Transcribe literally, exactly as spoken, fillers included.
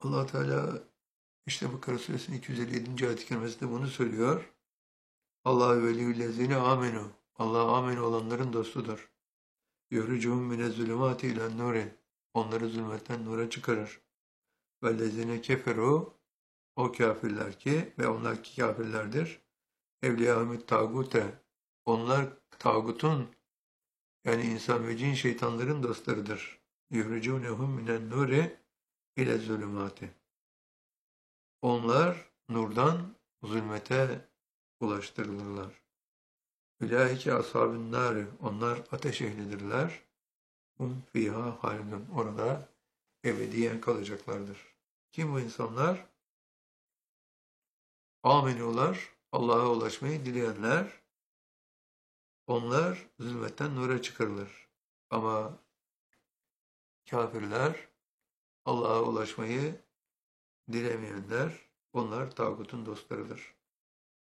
Allah Teala işte Bakara Suresinin iki yüz elli yedinci ayet-i kerimesinde bunu söylüyor. Allahu veliyyüllezine amenu. Allah amenu olanların dostudur. Yuhricuhum mine zulümati ilen nuri. Onları zulmetten nura çıkarır. Vellezine keferu. O kafirler ki ve onlar ki kafirlerdir. Evliyahumut tağute. Onlar tağutun yani insan ve cin şeytanların dostlarıdır. Yuhricunehum minen nuri ile zulümati. Onlar nurdan zulmete ulaştırılırlar. Ulaike ashabın nâri. Onlar ateş ehlidirler. Hum fiha halidun. Orada ebediyen kalacaklardır. Kim bu insanlar? Amenular, Allah'a ulaşmayı dileyenler. Onlar zulmetten nura çıkarılır. Ama kafirler, Allah'a ulaşmayı dilemeyenler, onlar tağutun dostlarıdır.